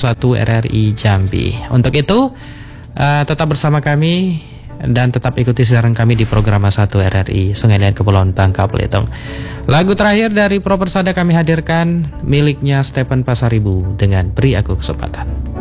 1 RRI Jambi. Untuk itu tetap bersama kami dan tetap ikuti siaran kami di program 1 RRI Sungai Liat Kepulauan Bangka Belitung. Lagu terakhir dari Pro Persada kami hadirkan miliknya Stephen Pasaribu dengan Beri Aku Kesempatan.